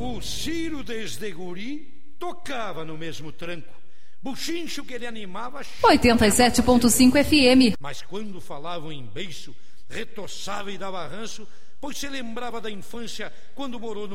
O Ciro, desde guri, tocava no mesmo tranco. Buchincho que ele animava... 87.5 FM. Mas quando falavam em beiço, retoçava e dava ranço, pois se lembrava da infância, quando morou no